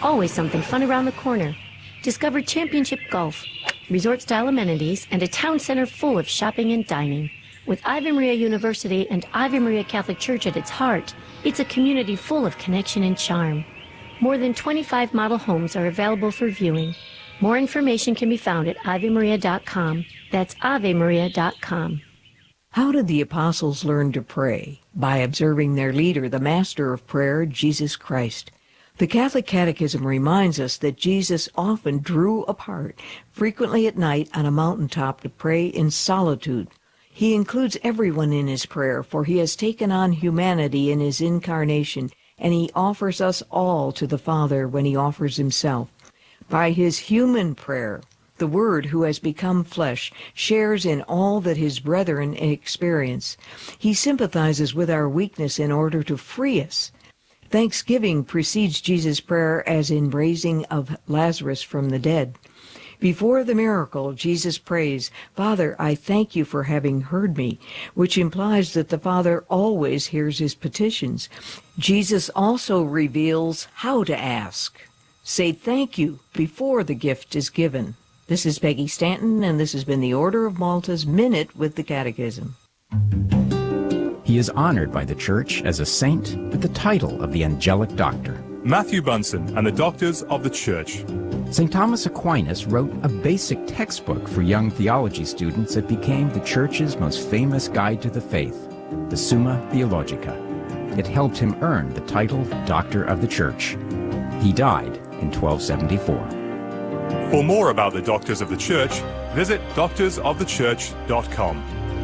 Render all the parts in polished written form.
always something fun around the corner. Discover championship golf, resort-style amenities, and a town center full of shopping and dining. With Ave Maria University and Ave Maria Catholic Church at its heart, it's a community full of connection and charm. More than 25 model homes are available for viewing. More information can be found at AveMaria.com. That's AveMaria.com. How did the apostles learn to pray? By observing their leader, the master of prayer, Jesus Christ. The Catholic Catechism reminds us that Jesus often drew apart, frequently at night on a mountaintop, to pray in solitude. He includes everyone in his prayer, for he has taken on humanity in his incarnation, and he offers us all to the Father when he offers himself. By his human prayer, the Word who has become flesh shares in all that his brethren experience. He sympathizes with our weakness in order to free us. Thanksgiving precedes Jesus' prayer as in raising of Lazarus from the dead. Before the miracle, Jesus prays, "Father, I thank you for having heard me," which implies that the Father always hears his petitions. Jesus also reveals how to ask. Say thank you before the gift is given. This is Peggy Stanton, and this has been the Order of Malta's Minute with the Catechism. He is honored by the Church as a saint with the title of the Angelic Doctor. Matthew Bunson and the Doctors of the Church. St. Thomas Aquinas wrote a basic textbook for young theology students that became the Church's most famous guide to the faith, the Summa Theologica. It helped him earn the title Doctor of the Church. He died in 1274. For more about the Doctors of the Church, visit doctorsofthechurch.com.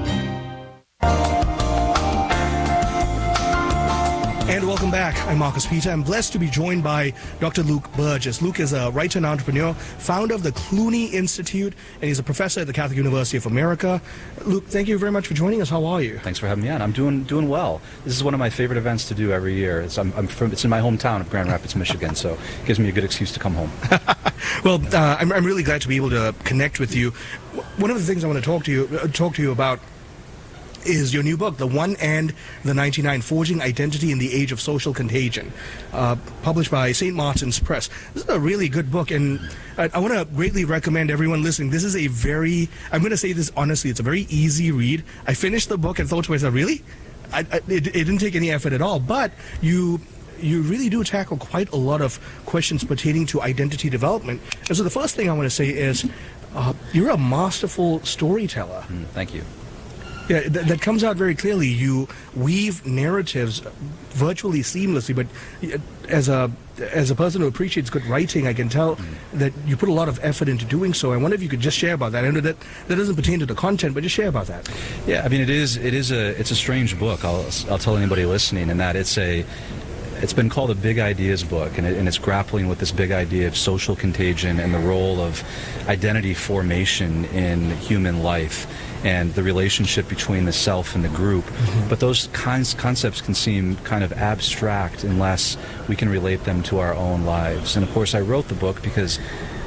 And welcome back. I'm Marcus Peter. I'm blessed to be joined by Dr. Luke Burgess. Luke is a writer and entrepreneur, founder of the Clooney Institute, and he's a professor at the Catholic University of America. Luke, thank you very much for joining us. How are you? Thanks for having me on. I'm doing well. This is one of my favorite events to do every year. It's in my hometown of Grand Rapids, Michigan, so it gives me a good excuse to come home. Well, I'm really glad to be able to connect with you. One of the things I want to talk to you about is your new book, The One and the 99, Forging Identity in the Age of Social Contagion, published by St. Martin's Press. This is a really good book, and I want to greatly recommend everyone listening. This is I'm going to say this honestly, it's a very easy read. I finished the book and thought to myself, really? It didn't take any effort at all, but you really do tackle quite a lot of questions pertaining to identity development. And so the first thing I want to say is you're a masterful storyteller. Thank you. Yeah, that comes out very clearly. You weave narratives virtually seamlessly, but as a person who appreciates good writing, I can tell that you put a lot of effort into doing so. I wonder if you could just share about that. I know that doesn't pertain to the content, but just share about that. Yeah, I mean, it's a strange book. I'll tell anybody listening, in that it's been called a big ideas book, and it's grappling with this big idea of social contagion and the role of identity formation in human life and the relationship between the self and the group. But those concepts can seem kind of abstract unless we can relate them to our own lives. And of course, I wrote the book because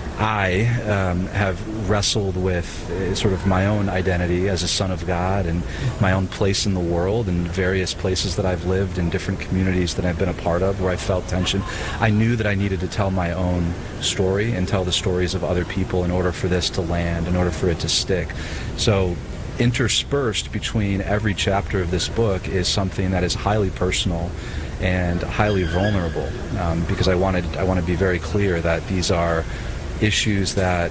I have wrestled with sort of my own identity as a son of God and my own place in the world and various places that I've lived in different communities that I've been a part of where I felt tension. I knew that I needed to tell my own story and tell the stories of other people in order for this to land, in order for it to stick. So interspersed between every chapter of this book is something that is highly personal and highly vulnerable, because I want to be very clear that these are issues that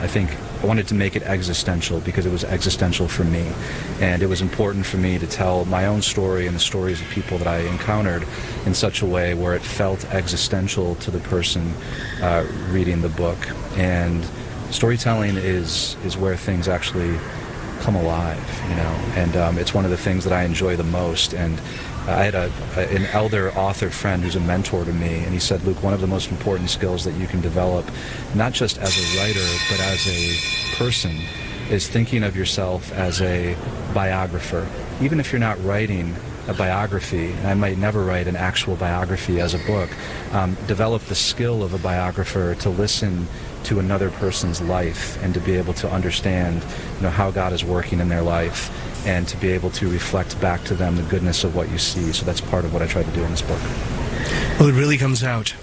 I wanted to make it existential because it was existential for me, and it was important for me to tell my own story and the stories of people that I encountered in such a way where it felt existential to the person reading the book. And storytelling is where things actually come alive, and it's one of the things that I enjoy the most. And I had an elder author friend who's a mentor to me, and he said, Luke, one of the most important skills that you can develop, not just as a writer, but as a person, is thinking of yourself as a biographer. Even if you're not writing a biography, and I might never write an actual biography as a book, develop the skill of a biographer to listen to another person's life and to be able to understand how God is working in their life and to be able to reflect back to them the goodness of what you see. So that's part of what I try to do in this book. Well, it really comes out.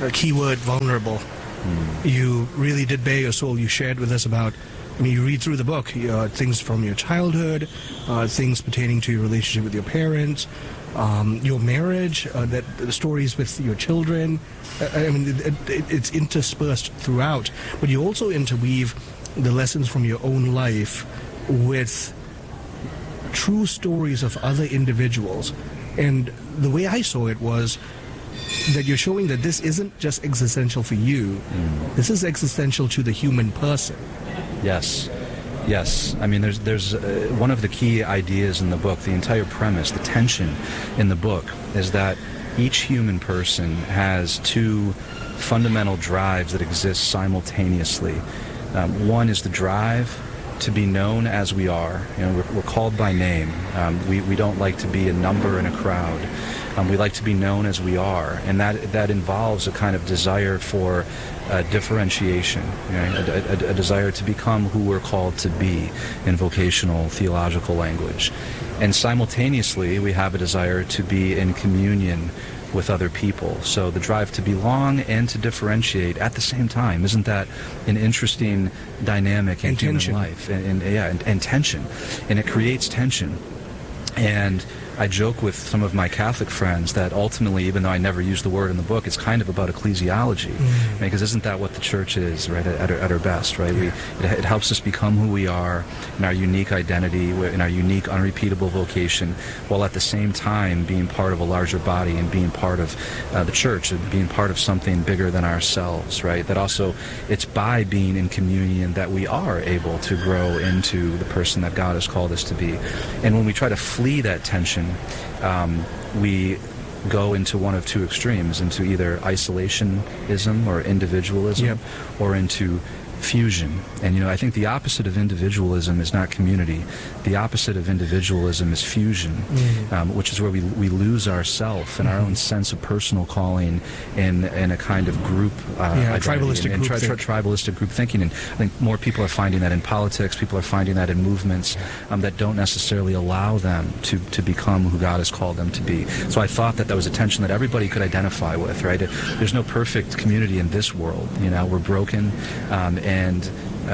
keyword vulnerable. You really did bare your soul. You shared with us about, I mean, you read through the book, things from your childhood, things pertaining to your relationship with your parents, your marriage, the stories with your children. I mean, it's interspersed throughout. But you also interweave the lessons from your own life with true stories of other individuals. And the way I saw it was that you're showing that this isn't just existential for you. This is existential to the human person. Yes. Yes. I mean, there's one of the key ideas in the book, the entire premise, the tension in the book, is that each human person has two fundamental drives that exist simultaneously. One is the drive to be known as we are. You know, we're called by name. We don't like to be a number in a crowd. We like to be known as we are, and that involves a kind of desire for differentiation, you know, a desire to become who we're called to be in vocational theological language. And simultaneously, we have a desire to be in communion with other people. So the drive to belong and to differentiate at the same time. Isn't that an interesting dynamic in human life? And tension. And it creates tension. And I joke with some of my Catholic friends that ultimately, even though I never use the word in the book, it's kind of about ecclesiology, right? Because isn't that what the church is, right, at our best, right? It helps us become who we are in our unique identity, in our unique, unrepeatable vocation, while at the same time being part of a larger body and being part of the church and being part of something bigger than ourselves, right? That also, it's by being in communion that we are able to grow into the person that God has called us to be. And when we try to flee that tension, we go into one of two extremes, into either isolationism or individualism, or into fusion. And, you know, I think the opposite of individualism is not community. The opposite of individualism is fusion, which is where we lose ourself and our own sense of personal calling in a kind of group tribalistic group thinking. And I think more people are finding that in politics. People are finding that in movements that don't necessarily allow them to become who God has called them to be. So I thought that was a tension that everybody could identify with, right? There's no perfect community in this world. You know, we're broken, and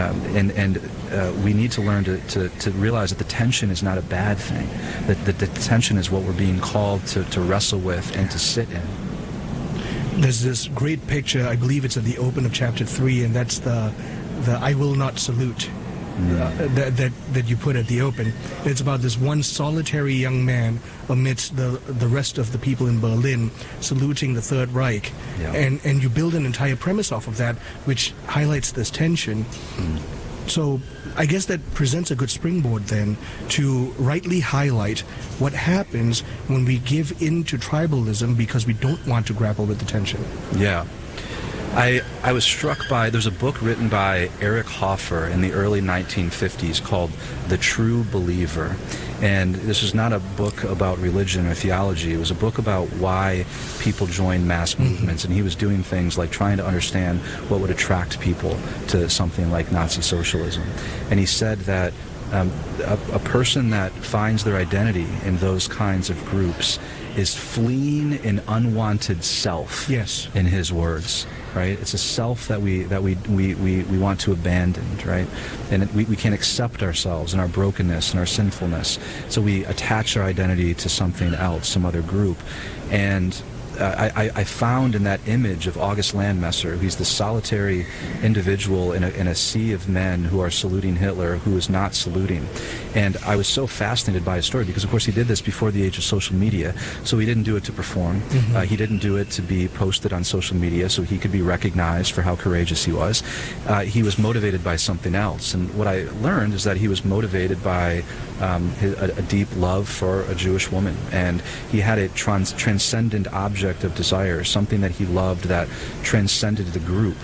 we need to learn to realize that the tension is not a bad thing. That the tension is what we're being called to wrestle with and to sit in. There's this great picture, I believe it's at the open of chapter 3, and that's the I will not salute that you put at the open. It's about this one solitary young man amidst the rest of the people in Berlin saluting the Third Reich. And you build an entire premise off of that, which highlights this tension. So I guess that presents a good springboard then to rightly highlight what happens when we give in to tribalism because we don't want to grapple with the tension. Yeah. I was struck by, there's a book written by Eric Hoffer in the early 1950s called The True Believer. And this is not a book about religion or theology. It was a book about why people join mass movements. And he was doing things like trying to understand what would attract people to something like Nazi socialism. And he said that a person that finds their identity in those kinds of groups is fleeing an unwanted self. Yes. In his words, right? It's a self that we want to abandon, right? And we can't accept ourselves and our brokenness and our sinfulness. So we attach our identity to something else, some other group. And I found in that image of August Landmesser, he's the solitary individual in a sea of men who are saluting Hitler, who is not saluting. And I was so fascinated by his story because, of course, he did this before the age of social media, so he didn't do it to perform. He didn't do it to be posted on social media so he could be recognized for how courageous he was. He was motivated by something else. And what I learned is that he was motivated by a deep love for a Jewish woman. And he had a transcendent object of desire, something that he loved that transcended the group.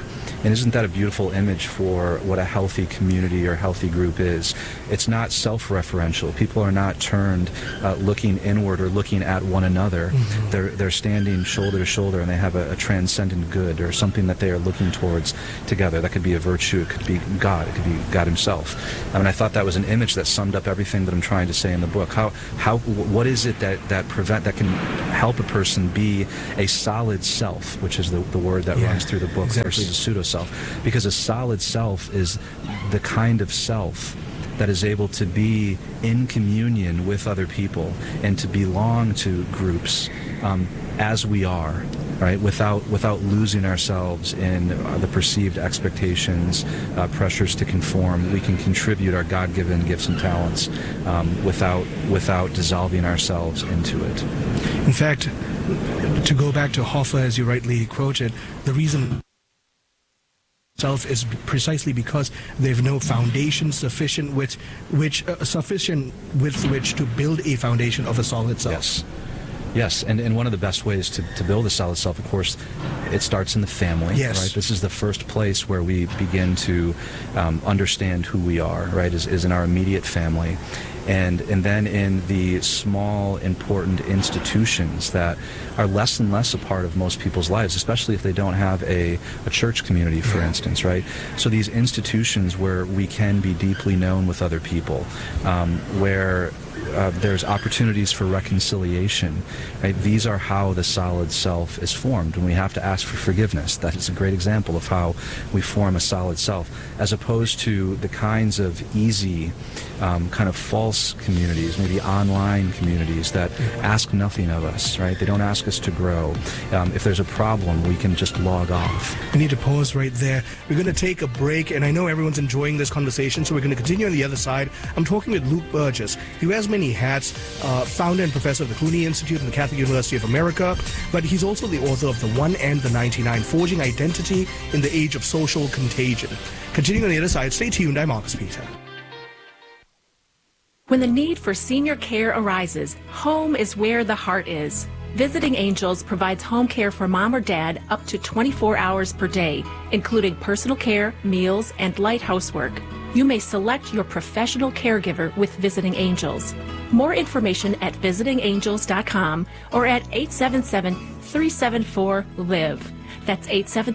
And isn't that a beautiful image for what a healthy community or healthy group is? It's not self-referential. People are not turned looking inward or looking at one another. They're standing shoulder to shoulder, and they have a transcendent good or something that they are looking towards together. That could be a virtue. It could be God. It could be God himself. I mean, I thought that was an image that summed up everything that I'm trying to say in the book. What is it that can help a person be a solid self, which is the word that runs through the book, versus a pseudo-self? Because a solid self is the kind of self that is able to be in communion with other people and to belong to groups as we are, right? Without losing ourselves in the perceived expectations, pressures to conform. We can contribute our God-given gifts and talents without dissolving ourselves into it. In fact, to go back to Hoffa, as you rightly quoted, the reason self is precisely because they've no foundation sufficient with which to build a foundation of a solid self. Yes, and one of the best ways to build a solid self, of course, it starts in the family. Yes. Right? This is the first place where we begin to understand who we are, right, is in our immediate family. And then in the small, important institutions that are less and less a part of most people's lives, especially if they don't have a church community, for instance, right? So these institutions where we can be deeply known with other people, where there's opportunities for reconciliation, right? These are how the solid self is formed, and we have to ask for forgiveness. That is a great example of how we form a solid self, as opposed to the kinds of easy, kind of false communities, maybe online communities that ask nothing of us, right? They don't ask us to grow. If there's a problem, we can just log off. We need to pause right there. We're going to take a break, and I know everyone's enjoying this conversation, so we're going to continue on the other side. I'm talking with Luke Burgess. He wears many hats, founder and professor of the Cooney Institute and the Catholic University of America, but he's also the author of The One and the 99, Forging Identity in the Age of Social Contagion. Continuing on the other side, stay tuned. I'm Marcus Peter. When the need for senior care arises, home is where the heart is. Visiting Angels provides home care for mom or dad up to 24 hours per day, including personal care, meals, and light housework. You may select your professional caregiver with Visiting Angels. More information at visitingangels.com or at 877-374-LIVE. That's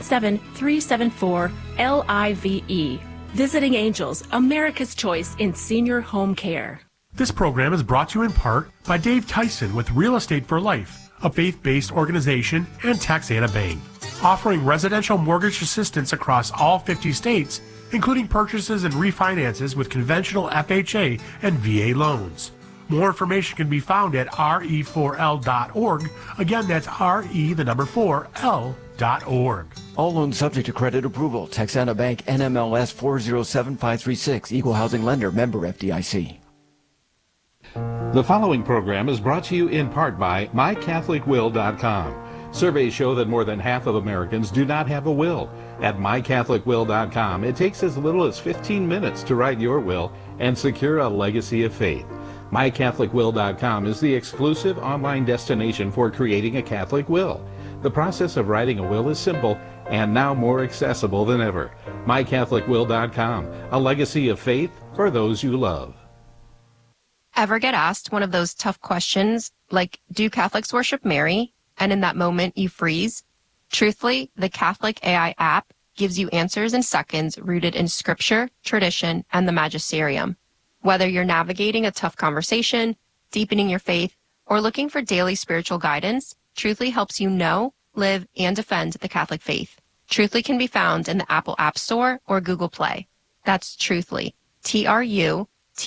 877-374-LIVE. Visiting Angels, America's choice in senior home care. This program is brought to you in part by Dave Tyson with Real Estate for Life, a faith-based organization, and Texana Bank, offering residential mortgage assistance across all 50 states, including purchases and refinances with conventional FHA and VA loans. More information can be found at re4l.org. Again, that's re4l.org. All loans subject to credit approval. Texana Bank, NMLS 407536. Equal housing lender. Member FDIC. The following program is brought to you in part by MyCatholicWill.com. Surveys show that more than half of Americans do not have a will. At MyCatholicWill.com, it takes as little as 15 minutes to write your will and secure a legacy of faith. MyCatholicWill.com is the exclusive online destination for creating a Catholic will. The process of writing a will is simple and now more accessible than ever. MyCatholicWill.com, a legacy of faith for those you love. Ever get asked one of those tough questions like, do Catholics worship Mary? And in that moment you freeze? Truthfully, the Catholic AI app gives you answers in seconds rooted in scripture, tradition, and the magisterium. Whether you're navigating a tough conversation, deepening your faith, or looking for daily spiritual guidance, Truthfully helps you know, live, and defend the Catholic faith. Truthfully can be found in the Apple App Store or Google Play. That's Truthfully, Truthly.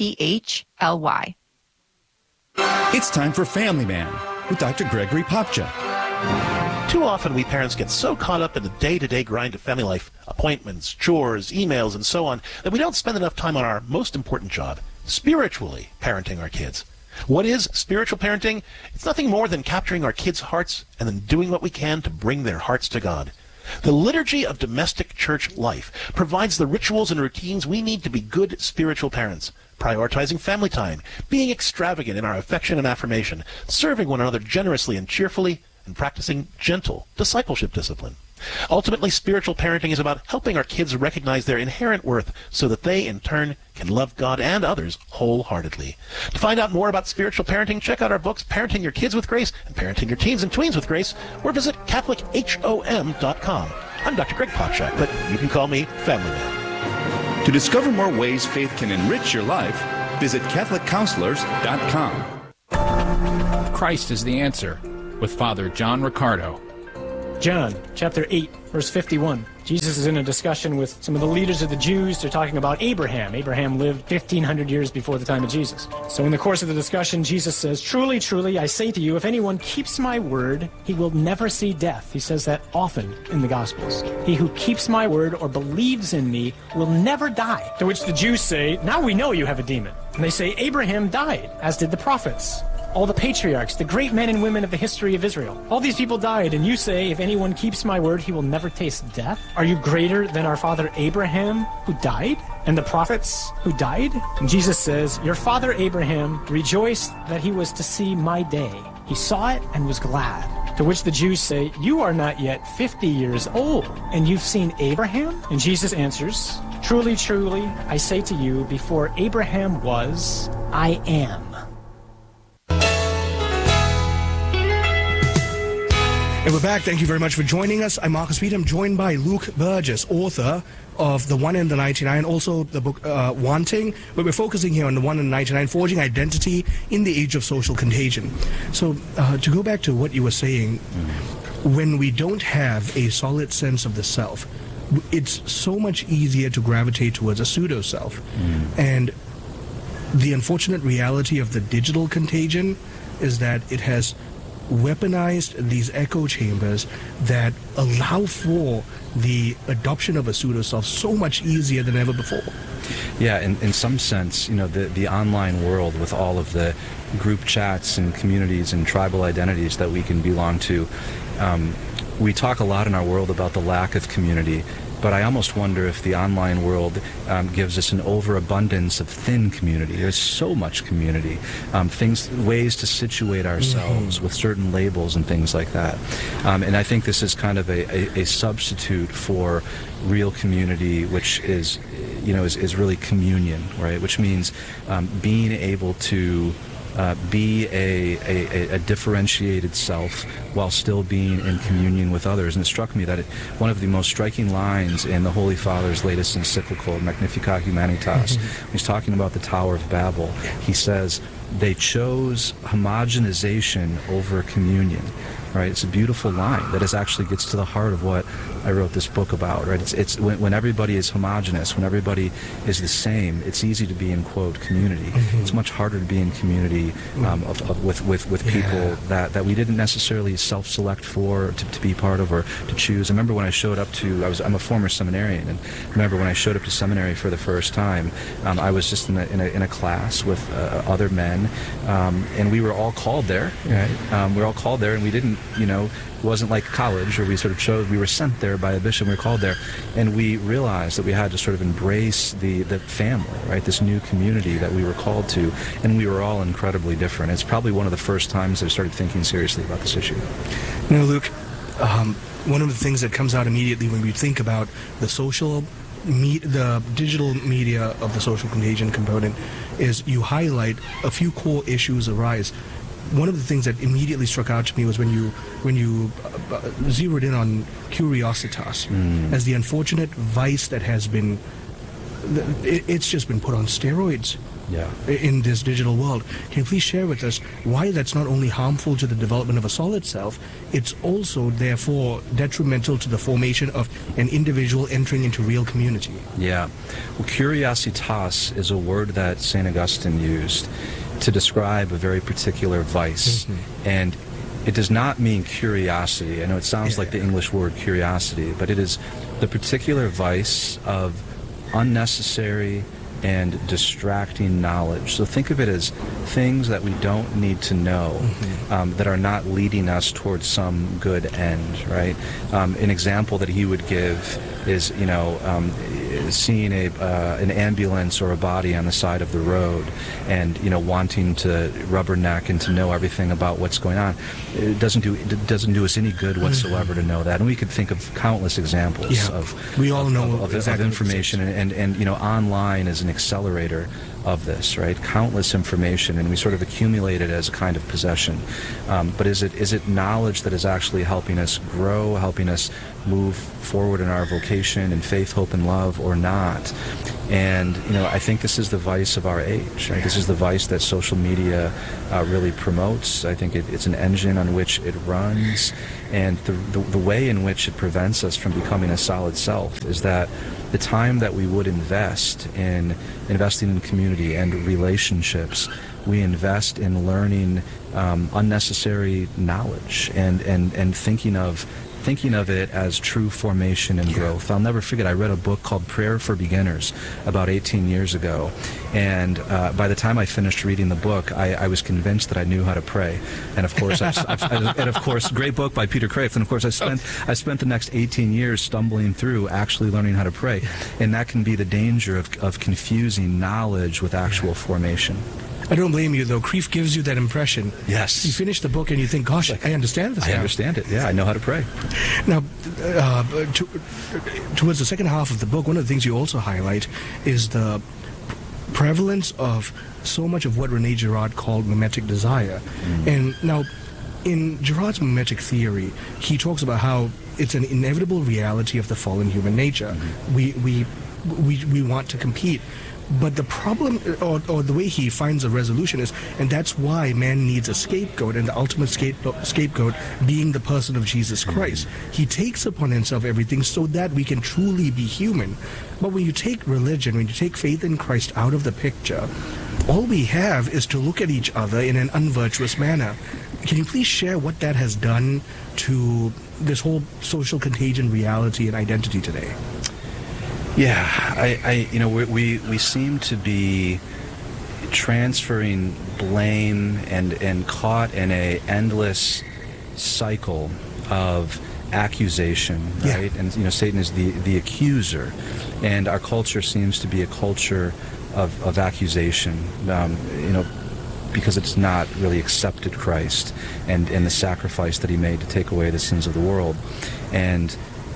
It's time for Family Man with Dr. Gregory Popcha. Too often we parents get so caught up in the day-to-day grind of family life, appointments, chores, emails, and so on, that we don't spend enough time on our most important job, spiritually parenting our kids. What is spiritual parenting? It's nothing more than capturing our kids' hearts and then doing what we can to bring their hearts to God. The liturgy of domestic church life provides the rituals and routines we need to be good spiritual parents, prioritizing family time, being extravagant in our affection and affirmation, serving one another generously and cheerfully, and practicing gentle discipleship discipline. Ultimately, spiritual parenting is about helping our kids recognize their inherent worth so that they, in turn, can love God and others wholeheartedly. To find out more about spiritual parenting, check out our books, Parenting Your Kids with Grace and Parenting Your Teens and Tweens with Grace, or visit CatholicHOM.com. I'm Dr. Greg Popchak, but you can call me Family Man. To discover more ways faith can enrich your life, visit CatholicCounselors.com. Christ is the answer, with Father John Riccardo. John, chapter 8, verse 51. Jesus is in a discussion with some of the leaders of the Jews. They're talking about Abraham. Abraham lived 1,500 years before the time of Jesus. So in the course of the discussion, Jesus says, "Truly, truly, I say to you, if anyone keeps my word, he will never see death." He says that often in the Gospels. "He who keeps my word or believes in me will never die." To which the Jews say, "Now we know you have a demon." And they say, "Abraham died, as did the prophets. All the patriarchs, the great men and women of the history of Israel. All these people died, and you say, if anyone keeps my word, he will never taste death? Are you greater than our father Abraham, who died, and the prophets who died?" And Jesus says, "Your father Abraham rejoiced that he was to see my day. He saw it and was glad." To which the Jews say, "You are not yet 50 years old, and you've seen Abraham?" And Jesus answers, "Truly, truly, I say to you, before Abraham was, I am." And we're back. Thank you very much for joining us. I'm Marcus Peter. I'm joined by Luke Burgess, author of The One and the 99, also the book Wanting, but we're focusing here on The One and the 99, Forging Identity in the Age of Social Contagion. So to go back to what you were saying, when we don't have a solid sense of the self, it's so much easier to gravitate towards a pseudo-self. And the unfortunate reality of the digital contagion is that it has weaponized these echo chambers that allow for the adoption of a pseudo-self so much easier than ever before. Yeah, in some sense, you know, the online world with all of the group chats and communities and tribal identities that we can belong to, we talk a lot in our world about the lack of community. But I almost wonder if the online world gives us an overabundance of thin community. There's so much community, ways to situate ourselves with certain labels and things like that. And I think this is kind of a substitute for real community, which is, you know, is really communion, right? Which means being able to be a differentiated self while still being in communion with others. And it struck me that one of the most striking lines in the Holy Father's latest encyclical, Magnificat Humanitas, he's talking about the Tower of Babel. He says, they chose homogenization over communion. Right, it's a beautiful line that actually gets to the heart of what I wrote this book about. Right, it's when everybody is homogenous, when everybody is the same, it's easy to be in quote community. It's much harder to be in community with people that we didn't necessarily self-select for to be part of or to choose. I remember when I showed up to, I'm a former seminarian, and I remember when I showed up to seminary for the first time, I was just in a class with other men, and we were all called there. Right, we were all called there, and we didn't. You know, it wasn't like college where we sort of chose, we were sent there by a bishop, we were called there, and we realized that we had to sort of embrace the family, right, this new community that we were called to, and we were all incredibly different. It's probably one of the first times I started thinking seriously about this issue. Now, Luke, one of the things that comes out immediately when we think about the the digital media of the social contagion component is you highlight a few core issues arise. One of the things that immediately struck out to me was when you zeroed in on curiositas as the unfortunate vice that has been, it's just been put on steroids in this digital world. Can you please share with us why that's not only harmful to the development of a solid self, it's also therefore detrimental to the formation of an individual entering into real community? Yeah. Well, curiositas is a word that St. Augustine used to describe a very particular vice. And it does not mean curiosity. I know it sounds like the English word curiosity, but it is the particular vice of unnecessary and distracting knowledge. So think of it as things that we don't need to know, that are not leading us towards some good end, right? An example that he would give is, seeing an ambulance or a body on the side of the road, and wanting to rubberneck and to know everything about what's going on. It doesn't do us any good whatsoever to know that. And we could think of countless examples of information, and online is an accelerator of this, right? Countless information, and we sort of accumulate it as a kind of possession. But is it knowledge that is actually helping us grow, helping us move forward in our vocation in faith, hope, and love, or not? And I think this is the vice of our age, right? This is the vice that social media really promotes. I think it's an engine on which it runs, and the way in which it prevents us from becoming a solid self is that the time that we would investing in community and relationships, we invest in learning unnecessary knowledge and thinking of it as true formation and growth. I'll never forget, I read a book called Prayer for Beginners about 18 years ago, and by the time I finished reading the book, I was convinced that I knew how to pray. And of course, and of course, great book by Peter Kreeft. And of course, I spent the next 18 years stumbling through actually learning how to pray, and that can be the danger of confusing knowledge with actual formation. I don't blame you, though. Kreeft gives you that impression. Yes. You finish the book and you think, gosh, I understand this now. I understand it, yeah. I know how to pray. Now, towards the second half of the book, one of the things you also highlight is the prevalence of so much of what Rene Girard called mimetic desire. And now, in Girard's mimetic theory, he talks about how it's an inevitable reality of the fallen human nature. We want to compete. But the problem, or the way he finds a resolution is, and that's why man needs a scapegoat, and the ultimate scapegoat being the person of Jesus Christ. He takes upon himself everything so that we can truly be human. But when you take religion, when you take faith in Christ out of the picture, all we have is to look at each other in an unvirtuous manner. Can you please share what that has done to this whole social contagion reality and identity today? Yeah, we seem to be transferring blame and caught in a endless cycle of accusation, right? And Satan is the accuser, and our culture seems to be a culture of accusation. Because it's not really accepted Christ and the sacrifice that he made to take away the sins of the world, and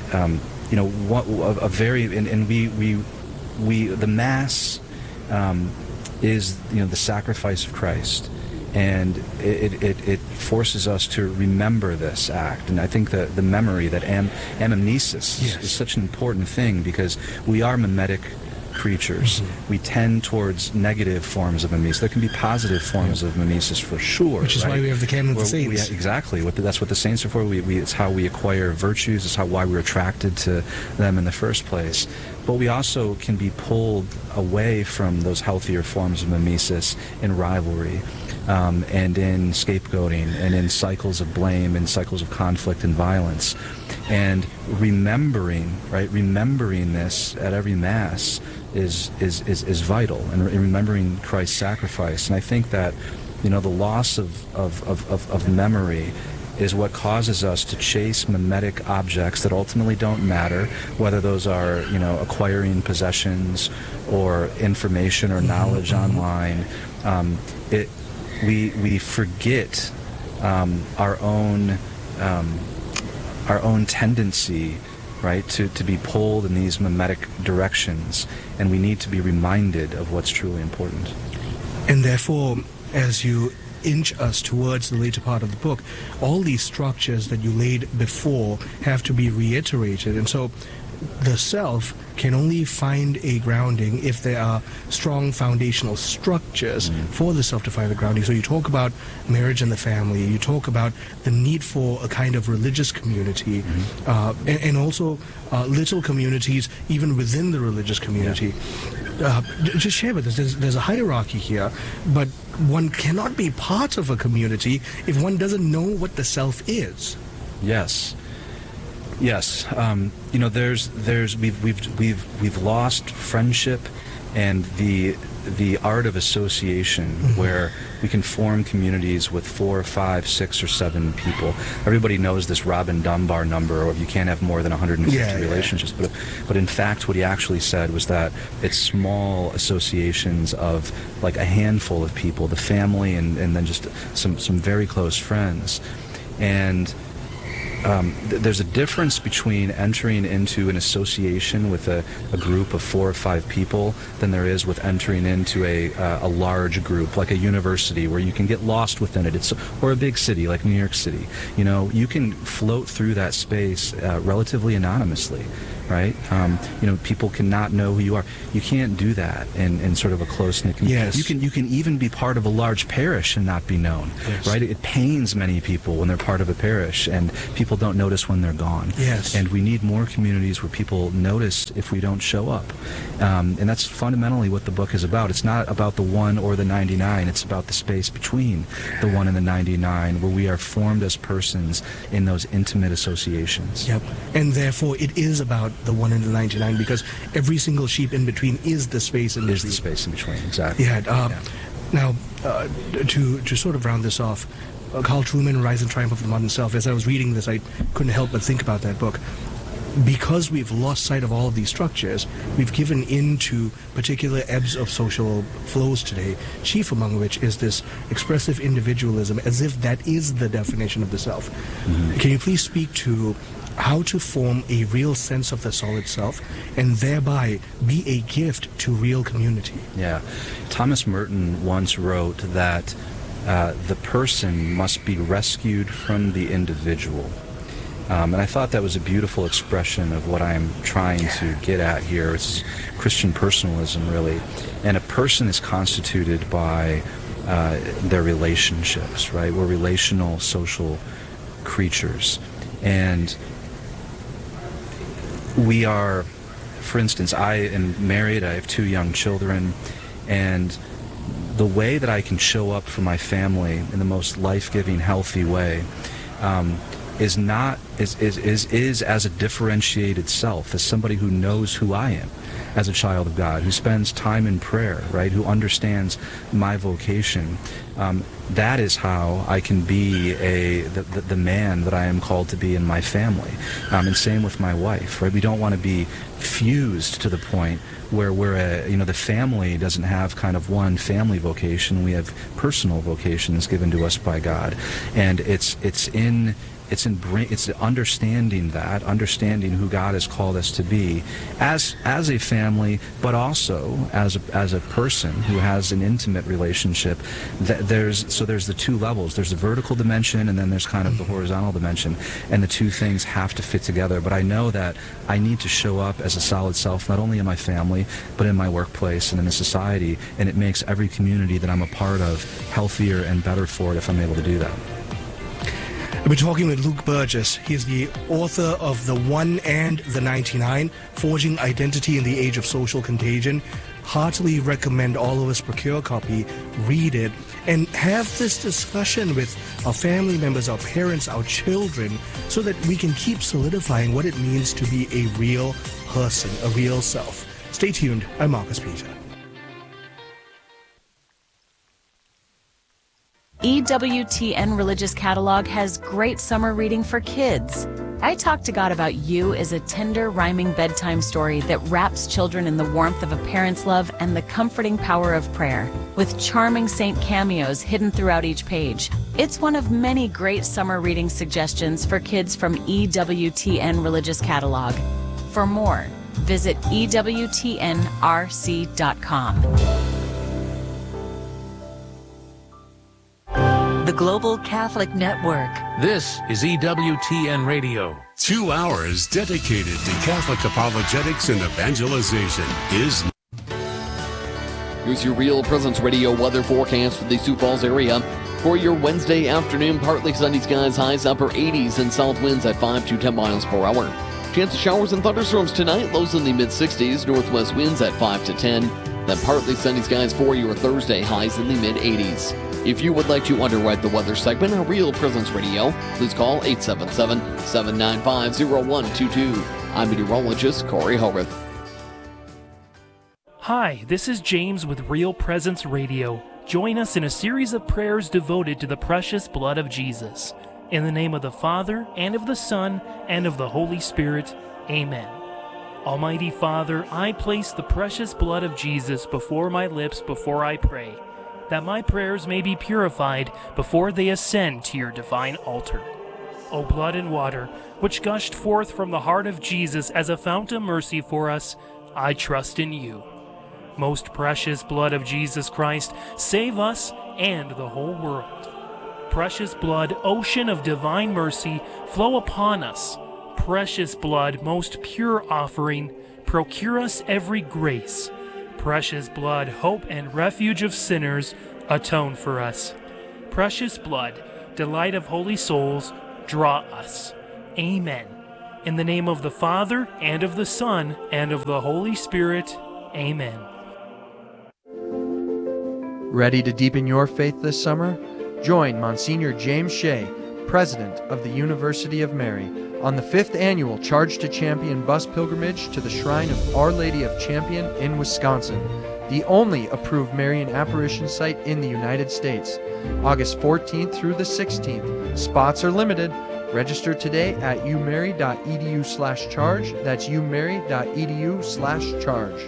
the Mass is the sacrifice of Christ, and it forces us to remember this act. And I think that the memory, that anamnesis, is such an important thing, because we are mimetic creatures. We tend towards negative forms of mimesis. There can be positive forms of mimesis for sure. Which is why we have the canon of the saints. Exactly. That's what the saints are for. It's how we acquire virtues. It's why we're attracted to them in the first place. But we also can be pulled away from those healthier forms of mimesis in rivalry, and in scapegoating, and in cycles of blame, and cycles of conflict and violence. And remembering this at every Mass is vital, and remembering Christ's sacrifice. And I think that the loss of memory is what causes us to chase mimetic objects that ultimately don't matter, whether those are acquiring possessions or information or knowledge online. We forget our own tendency, right, to be pulled in these mimetic directions, and we need to be reminded of what's truly important. And therefore, as you inch us towards the later part of the book, all these structures that you laid before have to be reiterated. And so the self can only find a grounding if there are strong foundational structures for the self to find the grounding. So you talk about marriage and the family, you talk about the need for a kind of religious community, and also little communities even within the religious community. Just share with us, there's a hierarchy here, but one cannot be part of a community if one doesn't know what the self is. Yes. We've lost friendship And the art of association, where we can form communities with 4, 5, 6, or 7 people. Everybody knows this Robin Dunbar number of you can't have more than 150 relationships. But in fact, what he actually said was that it's small associations of like a handful of people, the family, and then just some very close friends. And there's a difference between entering into an association with a group of 4 or 5 people than there is with entering into a large group, like a university, where you can get lost within it. Or a big city like New York City. You know, you can float through that space relatively anonymously, right? People cannot know who you are. You can't do that in sort of a close-knit community. Yes. You can even be part of a large parish and not be known, right? It pains many people when they're part of a parish and people don't notice when they're gone. Yes. And we need more communities where people notice if we don't show up. And that's fundamentally what the book is about. It's not about the 1 or the 99. It's about the space between the 1 and the 99, where we are formed as persons in those intimate associations. Yep. And therefore it is about the 1 and the 99, because every single sheep in between is the space in between. Is the space in between, exactly. Now, to sort of round this off, Carl Trueman, Rise and Triumph of the Modern Self, as I was reading this, I couldn't help but think about that book. Because we've lost sight of all of these structures, we've given in to particular ebbs of social flows today, chief among which is this expressive individualism, as if that is the definition of the self. Can you please speak to how to form a real sense of the solid self and thereby be a gift to real community? Yeah. Thomas Merton once wrote that the person must be rescued from the individual. And I thought that was a beautiful expression of what I'm trying to get at here. It's Christian personalism, really. And a person is constituted by their relationships, right? We're relational, social creatures. And we are, for instance, I am married, I have 2 young children, and the way that I can show up for my family in the most life-giving, healthy way is as a differentiated self, as somebody who knows who I am as a child of God, who spends time in prayer, right, who understands my vocation. That is how I can be the man that I am called to be in my family. And same with my wife, right? We don't want to be fused to the point where the family doesn't have kind of one family vocation. We have personal vocations given to us by God. And it's understanding who God has called us to be as a family, but also as a person who has an intimate relationship. There's the 2 levels. There's the vertical dimension, and then there's kind of the horizontal dimension, and the 2 things have to fit together. But I know that I need to show up as a solid self, not only in my family, but in my workplace and in the society, and it makes every community that I'm a part of healthier and better for it if I'm able to do that. I've been talking with Luke Burgess. He's the author of The 1 and the 99, Forging Identity in the Age of Social Contagion. Heartily recommend all of us procure a copy, read it, and have this discussion with our family members, our parents, our children, so that we can keep solidifying what it means to be a real person, a real self. Stay tuned. I'm Marcus Peter. EWTN Religious Catalog has great summer reading for kids. I Talk to God About You is a tender, rhyming bedtime story that wraps children in the warmth of a parent's love and the comforting power of prayer, with charming saint cameos hidden throughout each page. It's one of many great summer reading suggestions for kids from EWTN Religious Catalog. For more, visit EWTNRC.com. The Global Catholic Network. This is EWTN Radio. 2 hours dedicated to Catholic apologetics and evangelization is... Here's your Real Presence Radio weather forecast for the Sioux Falls area. For your Wednesday afternoon, partly sunny skies, highs upper 80s, and south winds at 5 to 10 miles per hour. Chance of showers and thunderstorms tonight, lows in the mid-60s, northwest winds at 5 to 10. Then partly sunny skies for your Thursday, highs in the mid-80s. If you would like to underwrite the weather segment on Real Presence Radio, please call 877-795-0122. I'm meteorologist Corey Hogarth. Hi, this is James with Real Presence Radio. Join us in a series of prayers devoted to the precious blood of Jesus. In the name of the Father, and of the Son, and of the Holy Spirit. Amen. Almighty Father, I place the precious blood of Jesus before my lips before I pray, that my prayers may be purified before they ascend to your divine altar. O blood and water, which gushed forth from the heart of Jesus as a fount of mercy for us, I trust in you. Most precious blood of Jesus Christ, save us and the whole world. Precious blood, ocean of divine mercy, flow upon us. Precious blood, most pure offering, procure us every grace. Precious blood, hope and refuge of sinners, atone for us. Precious blood, delight of holy souls, draw us. Amen. In the name of the Father, and of the Son, and of the Holy Spirit. Amen. Ready to deepen your faith this summer? Join Monsignor James Shea, President of the University of Mary, on the 5th annual Charge to Champion bus pilgrimage to the Shrine of Our Lady of Champion in Wisconsin, the only approved Marian apparition site in the United States. August 14th through the 16th. Spots are limited. Register today at umary.edu/charge. That's umary.edu/charge.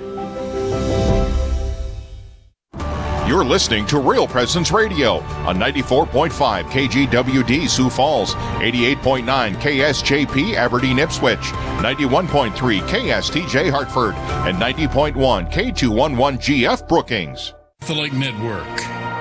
You're listening to Real Presence Radio on 94.5 KGWD Sioux Falls, 88.9 KSJP Aberdeen Ipswich, 91.3 KSTJ Hartford, and 90.1 K211 GF Brookings. Catholic Network.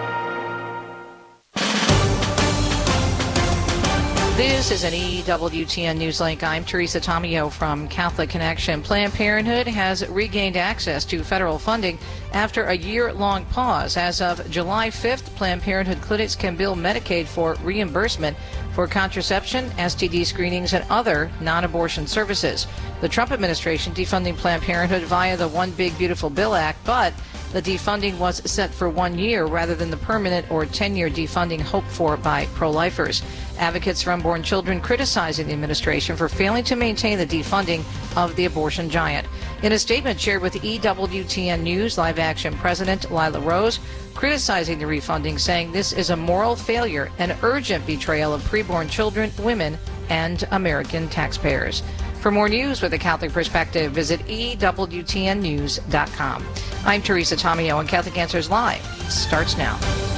This is an EWTN Newslink. I'm Teresa Tomeo from Catholic Connection. Planned Parenthood has regained access to federal funding after a year-long pause. As of July 5th, Planned Parenthood clinics can bill Medicaid for reimbursement for contraception, STD screenings, and other non-abortion services. The Trump administration defunding Planned Parenthood via the One Big Beautiful Bill Act, but the defunding was set for 1 year rather than the permanent or 10-year defunding hoped for by pro-lifers. Advocates for unborn children criticizing the administration for failing to maintain the defunding of the abortion giant. In a statement shared with EWTN News, Live Action President Lila Rose criticizing the refunding, saying this is a moral failure and urgent betrayal of preborn children, women, and American taxpayers. For more news with a Catholic perspective, visit EWTNnews.com. I'm Teresa Tomeo, and Catholic Answers Live starts now.